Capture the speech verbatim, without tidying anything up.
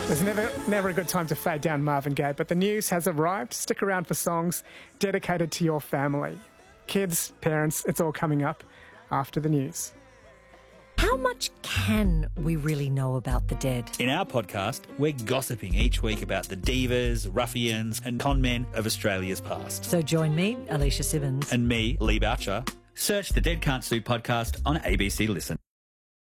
There's never never a good time to fade down Marvin Gaye, but the news has arrived. Stick around for songs dedicated to your family. Kids, parents, it's all coming up after the news. How much can we really know about the dead? In our podcast, we're gossiping each week about the divas, ruffians and con men of Australia's past. So join me, Alicia Simmons. And me, Lee Boucher. Search the Dead Can't Sue podcast on A B C Listen.